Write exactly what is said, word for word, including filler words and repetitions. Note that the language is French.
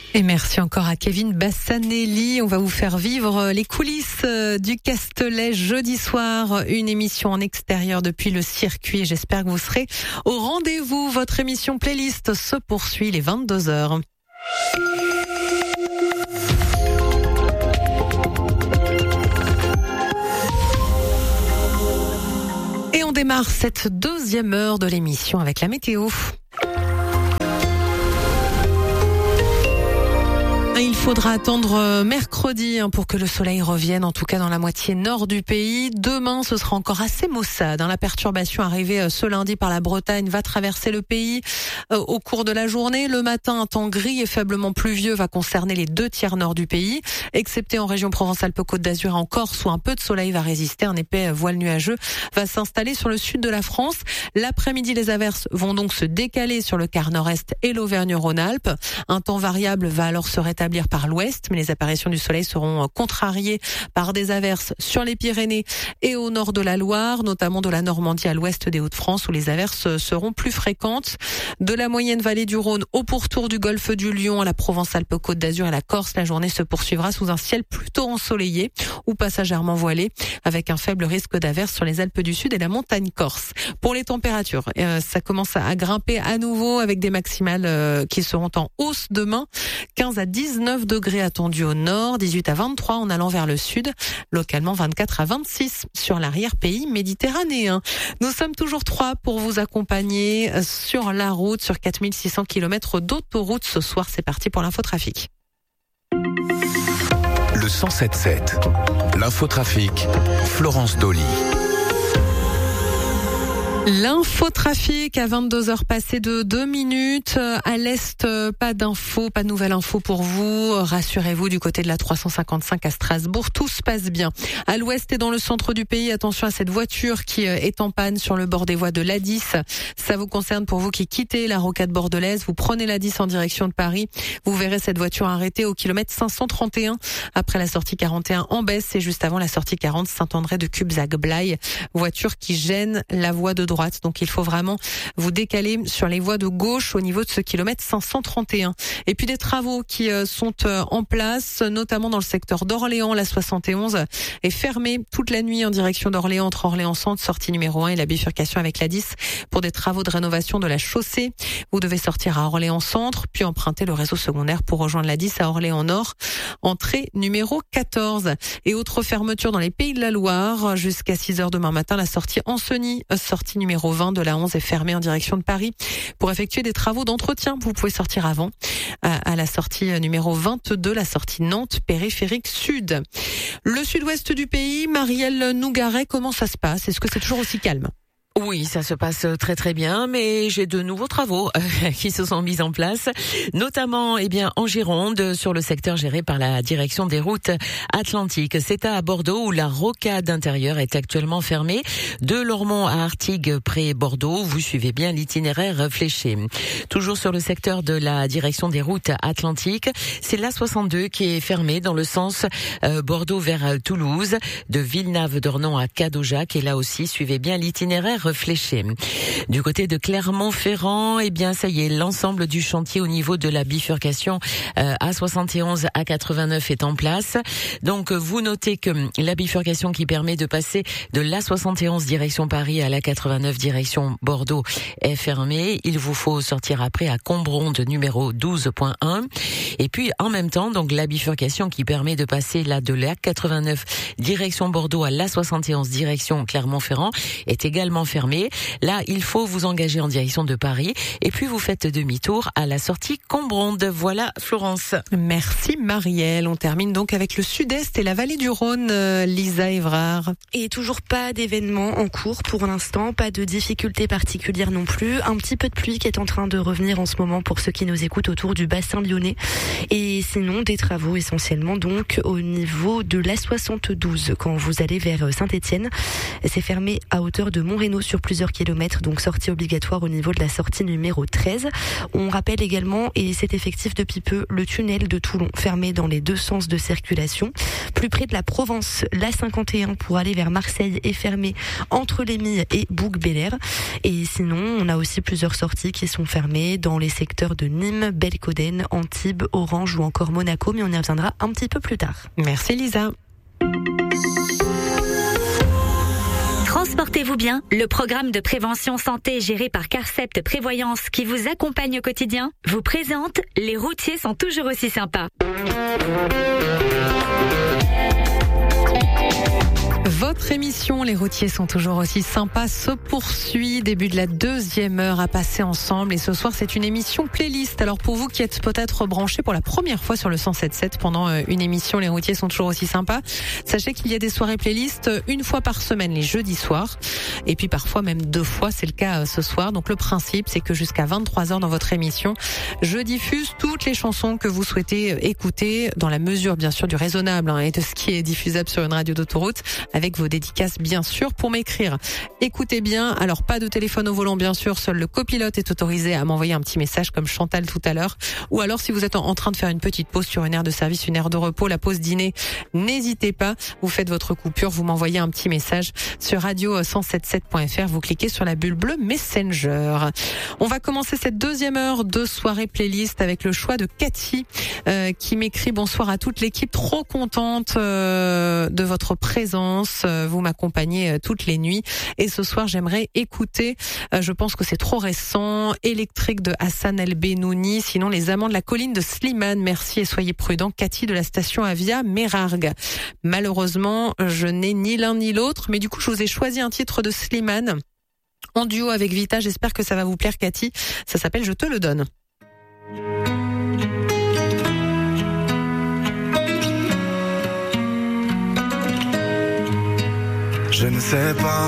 Et merci encore à Kevin Bassanelli. On va vous faire vivre les coulisses du Castelet jeudi soir. Une émission en extérieur depuis le circuit. J'espère que vous serez au rendez-vous. Votre émission playlist se poursuit les vingt-deux heures. Et on démarre cette deuxième heure de l'émission avec la météo. Il faudra attendre mercredi pour que le soleil revienne, en tout cas dans la moitié nord du pays. Demain, ce sera encore assez maussade. La perturbation arrivée ce lundi par la Bretagne va traverser le pays au cours de la journée. Le matin, un temps gris et faiblement pluvieux va concerner les deux tiers nord du pays, excepté en région Provence-Alpes-Côte d'Azur et en Corse, où un peu de soleil va résister. Un épais voile nuageux va s'installer sur le sud de la France. L'après-midi, les averses vont donc se décaler sur le quart nord-est et l'Auvergne-Rhône-Alpes. Un temps variable va alors se rétablir par l'ouest, mais les apparitions du soleil seront contrariées par des averses sur les Pyrénées et au nord de la Loire, notamment de la Normandie à l'ouest des Hauts-de-France, où les averses seront plus fréquentes. De la moyenne vallée du Rhône au pourtour du golfe du Lion à la Provence-Alpes-Côte d'Azur et la Corse, la journée se poursuivra sous un ciel plutôt ensoleillé ou passagèrement voilé, avec un faible risque d'averses sur les Alpes du Sud et la montagne corse. Pour les températures, euh, ça commence à grimper à nouveau avec des maximales euh, qui seront en hausse demain. quinze à dix-neuf degrés attendus au nord, dix-huit à vingt-trois en allant vers le sud, localement vingt-quatre à vingt-six sur l'arrière-pays méditerranéen. Nous sommes toujours trois pour vous accompagner sur la route, sur quatre mille six cents kilomètres d'autoroute. Ce soir, c'est parti pour l'infotrafic. Le cent sept sept, l'infotrafic, Florence Dolly. L'infotrafic à vingt-deux heures passées de deux minutes. À l'est, pas d'infos, pas de nouvelles infos pour vous. Rassurez-vous, du côté de la trois cent cinquante-cinq à Strasbourg, tout se passe bien. À l'ouest et dans le centre du pays, attention à cette voiture qui est en panne sur le bord des voies de l'A dix. Ça vous concerne pour vous qui quittez la rocade bordelaise. Vous prenez l'A dix en direction de Paris. Vous verrez cette voiture arrêtée au kilomètre cinq cent trente et un après la sortie quarante et un en baisse et juste avant la sortie quarante Saint-André de Cubzac-Blaye. Voiture qui gêne la voie de droite. Donc il faut vraiment vous décaler sur les voies de gauche au niveau de ce kilomètre cinq cent trente et un. Et puis des travaux qui sont en place, notamment dans le secteur d'Orléans. La soixante et onze est fermée toute la nuit en direction d'Orléans, entre Orléans Centre, sortie numéro un et la bifurcation avec la dix pour des travaux de rénovation de la chaussée. Vous devez sortir à Orléans Centre, puis emprunter le réseau secondaire pour rejoindre la dix à Orléans Nord, entrée numéro quatorze. Et autre fermeture dans les Pays de la Loire, jusqu'à six heures demain matin, la sortie Ancenis, sortie numéro vingt de la onze est fermée en direction de Paris pour effectuer des travaux d'entretien. Vous pouvez sortir avant, à la sortie numéro vingt-deux, la sortie Nantes, périphérique sud. Le sud-ouest du pays, Marielle Nougaret, comment ça se passe? Est-ce que c'est toujours aussi calme? Oui, ça se passe très très bien, mais j'ai de nouveaux travaux euh, qui se sont mis en place, notamment eh bien en Gironde, sur le secteur géré par la direction des routes atlantiques. C'est à Bordeaux où la rocade intérieure est actuellement fermée, de Lormont à Artigues près Bordeaux. Vous suivez bien l'itinéraire fléché. Toujours sur le secteur de la direction des routes atlantiques, c'est l'A soixante-deux qui est fermée dans le sens euh, Bordeaux vers Toulouse, de Villeneuve-d'Ornon à Cadojac, et là aussi suivez bien l'itinéraire fléché. Du côté de Clermont-Ferrand, eh bien ça y est, l'ensemble du chantier au niveau de la bifurcation euh, A soixante et onze à quatre-vingt-neuf est en place. Donc vous notez que la bifurcation qui permet de passer de l'A soixante et onze direction Paris à l'A quatre-vingt-neuf direction Bordeaux est fermée. Il vous faut sortir après à Combronde numéro douze point un. Et puis en même temps, donc la bifurcation qui permet de passer là de l'A quatre-vingt-neuf direction Bordeaux à l'A soixante et onze direction Clermont-Ferrand est également fermé. Là, il faut vous engager en direction de Paris et puis vous faites demi-tour à la sortie Combronde. Voilà, Florence. Merci Marielle. On termine donc avec le sud-est et la vallée du Rhône. Euh, Lisa Évrard. Et toujours pas d'événements en cours pour l'instant, pas de difficultés particulières non plus. Un petit peu de pluie qui est en train de revenir en ce moment pour ceux qui nous écoutent autour du bassin lyonnais. Et sinon, des travaux essentiellement donc au niveau de l'A soixante-douze quand vous allez vers Saint-Étienne. C'est fermé à hauteur de Montrénaud panneaux sur plusieurs kilomètres, donc sortie obligatoire au niveau de la sortie numéro treize. On rappelle également, et c'est effectif depuis peu, le tunnel de Toulon fermé dans les deux sens de circulation. Plus près de la Provence, l'A cinquante et un pour aller vers Marseille est fermé entre les Milles et Bouc-Bélair. Et sinon, on a aussi plusieurs sorties qui sont fermées dans les secteurs de Nîmes, Belcoden, Antibes, Orange ou encore Monaco, mais on y reviendra un petit peu plus tard. Merci Lisa. Transportez-vous bien, le programme de prévention santé géré par Carcept Prévoyance qui vous accompagne au quotidien vous présente Les routiers sont toujours aussi sympas. Votre émission, Les routiers sont toujours aussi sympas, se poursuit. Début de la deuxième heure à passer ensemble. Et ce soir, c'est une émission playlist. Alors pour vous qui êtes peut-être branchés pour la première fois sur le cent sept sept pendant une émission, Les routiers sont toujours aussi sympas, sachez qu'il y a des soirées playlists une fois par semaine, les jeudis soirs. Et puis parfois même deux fois, c'est le cas ce soir. Donc le principe, c'est que jusqu'à vingt-trois heures dans votre émission, je diffuse toutes les chansons que vous souhaitez écouter, dans la mesure bien sûr du raisonnable hein, et de ce qui est diffusable sur une radio d'autoroute, avec vos dédicaces bien sûr. Pour m'écrire, écoutez bien, alors pas de téléphone au volant bien sûr, seul le copilote est autorisé à m'envoyer un petit message comme Chantal tout à l'heure, ou alors si vous êtes en train de faire une petite pause sur une aire de service, une aire de repos, la pause dîner, n'hésitez pas, vous faites votre coupure, vous m'envoyez un petit message sur radio cent soixante-sept point f r, vous cliquez sur la bulle bleue Messenger. On va commencer cette deuxième heure de soirée playlist avec le choix de Cathy euh, qui m'écrit: bonsoir à toute l'équipe, trop contente euh, de votre présence, vous m'accompagnez toutes les nuits et ce soir j'aimerais écouter, euh, je pense que c'est trop récent, Électrique de Hassan El Benouni, sinon Les Amants de la colline de Slimane, merci et soyez prudents. Cathy de la station Avia Mérargues. Malheureusement je n'ai ni l'un ni l'autre, mais du coup je vous ai choisi un titre de Slimane en duo avec Vita, j'espère que ça va vous plaire Cathy, ça s'appelle Je te le donne. Je ne sais pas